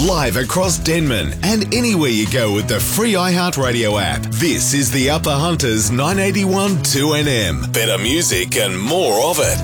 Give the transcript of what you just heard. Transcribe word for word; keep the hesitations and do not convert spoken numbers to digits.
live across Denman and anywhere you go with the free iHeartRadio app. This is the Upper Hunters nine eighty-one two N M. Better music and more of it.